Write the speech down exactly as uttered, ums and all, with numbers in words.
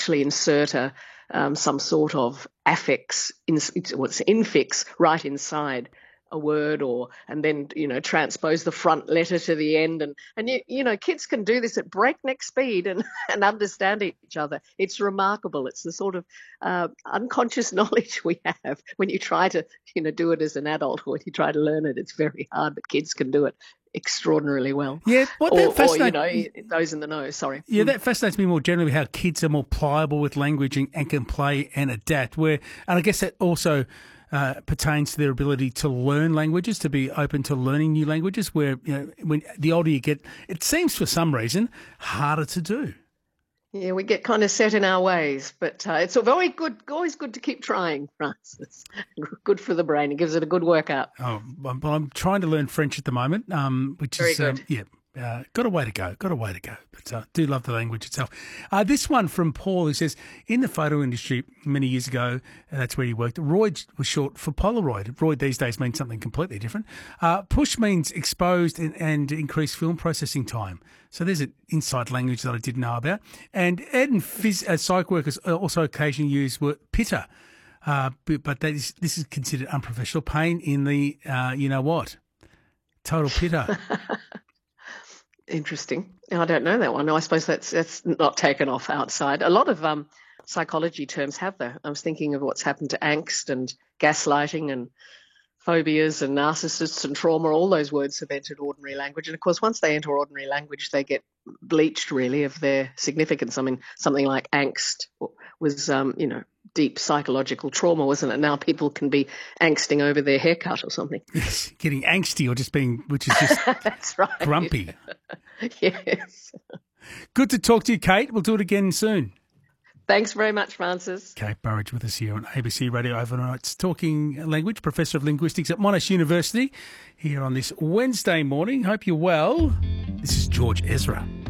actually insert a um, some sort of affix, in, what's infix, right inside a word, or and then you know transpose the front letter to the end, and and you, you know kids can do this at breakneck speed and and understand each other. It's remarkable. It's the sort of uh, unconscious knowledge we have when you try to you know do it as an adult, or when you try to learn it. It's very hard, but kids can do it extraordinarily well. Yeah, what or, that fascinates, or you know those in the know. Sorry. Yeah, that fascinates me more generally, how kids are more pliable with language and, and can play and adapt. Where, and I guess that also uh, pertains to their ability to learn languages, to be open to learning new languages. Where you know, when the older you get, it seems for some reason harder to do. Yeah, we get kind of set in our ways, but uh, it's very good, always good to keep trying, Francis. Good for the brain. It gives it a good workout. Oh, I'm, I'm trying to learn French at the moment, um, which very is, good. Um, yeah. Uh, got a way to go, got a way to go, but I uh, do love the language itself. Uh, this one from Paul, who says, in the photo industry many years ago, and that's where he worked, Roid was short for Polaroid. Roid these days means something completely different. Uh, push means exposed and, and increased film processing time. So there's an inside language that I didn't know about. And Ed and phys, uh, psych workers also occasionally use word pitter, uh, but, but that is, this is considered unprofessional. Pain in the, uh, you know what, total pitter. Interesting. I don't know that one. I suppose that's that's not taken off outside. A lot of um, psychology terms have that. I was thinking of what's happened to angst and gaslighting and phobias and narcissists and trauma. All those words have entered ordinary language. And, of course, once they enter ordinary language, they get bleached, really, of their significance. I mean, something like angst was, um, you know, deep psychological trauma, wasn't it? Now people can be angsting over their haircut or something. Yes, getting angsty or just being, which is just That's right. grumpy. Yes. Good to talk to you, Kate. We'll do it again soon. Thanks very much, Francis. Kate Burridge with us here on A B C Radio Overnights, talking language, Professor of Linguistics at Monash University, here on this Wednesday morning. Hope you're well. This is George Ezra.